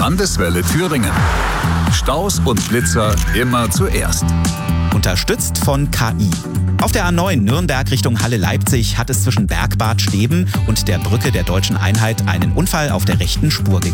Landeswelle Thüringen. Staus und Blitzer immer zuerst. Unterstützt von KI. Auf der A9 Nürnberg Richtung Halle-Leipzig hat es zwischen Bergbad Steben und der Brücke der Deutschen Einheit einen Unfall auf der rechten Spur gegeben.